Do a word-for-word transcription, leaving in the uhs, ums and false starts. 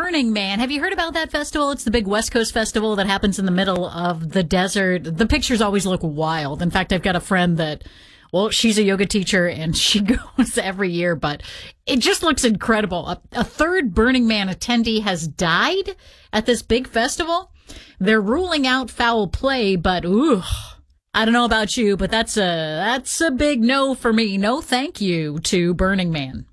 Burning Man. Have you heard about that festival? It's the big West Coast festival that happens in the middle of the desert. The pictures always look wild. In fact, I've got a friend that, well, she's a yoga teacher and she goes every year, but it just looks incredible. A, a third Burning Man attendee has died at this big festival. They're ruling out foul play, but ooh, I don't know about you, but that's a, that's a big no for me. No thank you to Burning Man.